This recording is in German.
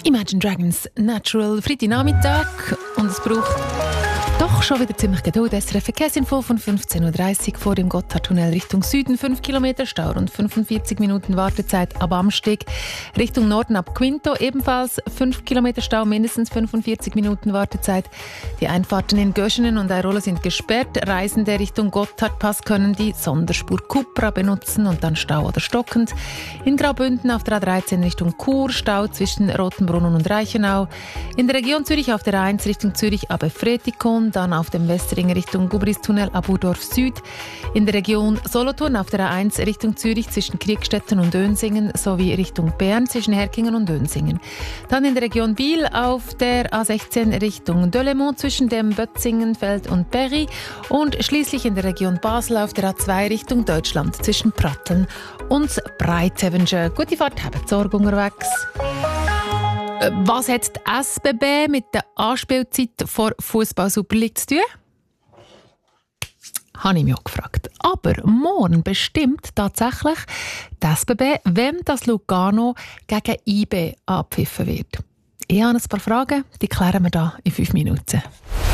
Imagine Dragons Natural, Freitagnachmittag, und es braucht doch schon wieder ziemlich Geduld. SRF Verkehrsinfo von 15.30 Uhr vor dem Gotthardtunnel Richtung Süden. 5 Kilometer Stau und 45 Minuten Wartezeit ab Amsteg. Richtung Norden ab Quinto ebenfalls 5 Kilometer Stau, mindestens 45 Minuten Wartezeit. Die Einfahrten in Göschenen und Airolo sind gesperrt. Reisende Richtung Gotthardpass können die Sonderspur Cupra benutzen und dann Stau oder stockend. In Graubünden auf der A13 Richtung Chur, Stau zwischen Rotenbrunnen und Reichenau. In der Region Zürich auf der A1 Richtung Zürich ab Efretikon, dann auf dem Westring Richtung Gubristunnel ab Urdorf Süd. In der Region Solothurn auf der A1 Richtung Zürich zwischen Kriegstetten und Dönsingen sowie Richtung Bern zwischen Herkingen und Dönsingen. Dann in der Region Biel auf der A16 Richtung Delémont zwischen dem Bötzingenfeld und Berry und schließlich in der Region Basel auf der A2 Richtung Deutschland zwischen Pratteln und Breitevenge. Gute Fahrt, habt Sorge unterwegs. Was hat die SBB mit der Anspielzeit vor Fußball-Super League zu tun? Habe ich mich auch gefragt. Aber morgen bestimmt tatsächlich die SBB, wem das Lugano gegen IB abpfiffen wird. Ich habe ein paar Fragen, die klären wir da in 5 Minuten.